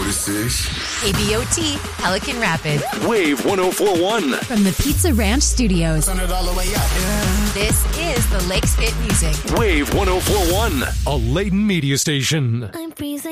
this is? KBOT, Pelican Rapids. Wave 104.1. From the Pizza Ranch Studios. Turn it all the way up. This is the Lakes Hit Music. Wave 104.1. A Layton media station. I'm freezing.